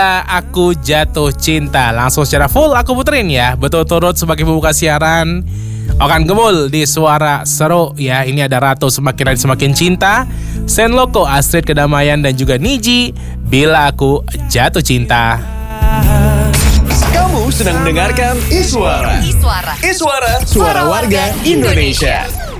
Aku Jatuh Cinta. Langsung secara full aku puterin ya. Betul turut sebagai pembuka siaran Okan Gemul di Suara Seru ya. Ini ada Ratu Semakin Hari Semakin Cinta, Sen Loko, Astrid Kedamaian, dan juga Niji, Bila Aku Jatuh Cinta. Kamu sedang mendengarkan Iswara. Iswara, suara warga Indonesia.